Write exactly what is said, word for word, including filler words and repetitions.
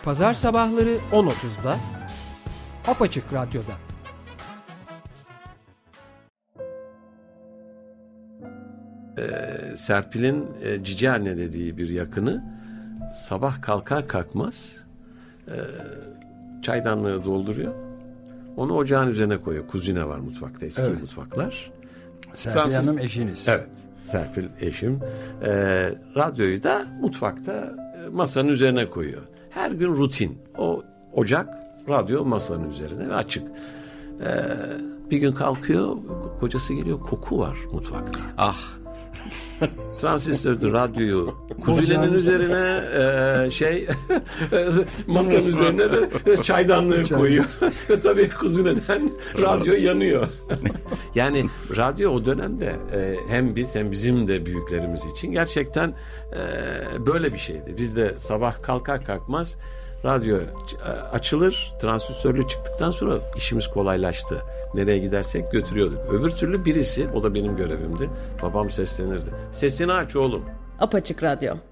Pazar sabahları on otuzda Apaçık Radyo'da. Ee, Serpil'in e, cici anne dediği bir yakını sabah kalkar kalkmaz e, çaydanlığı dolduruyor. Onu ocağın üzerine koyuyor. Kuzine var mutfakta, eski evet. mutfaklar. Serpil Fransız... Hanım eşiniz. Evet, Serpil eşim. E, radyoyu da mutfakta e, masanın üzerine koyuyor. Her gün rutin. O ocak, radyo masanın üzerine ve açık. E, bir gün kalkıyor, kocası geliyor, koku var mutfakta. Ah! Transistörlü radyoyu kuzinenin üzerine e, şey masanın üzerine de çaydanlığı koyuyor. Tabii kuzineden radyo yanıyor. Yani radyo o dönemde e, hem biz hem bizim de büyüklerimiz için gerçekten e, böyle bir şeydi. Biz de sabah kalkar kalkmaz radyo açılır, transistörlü çıktıktan sonra işimiz kolaylaştı. Nereye gidersek götürüyorduk. Öbür türlü birisi, o da benim görevimdi. Babam seslenirdi. Sesini aç oğlum. Apaçık Radyo.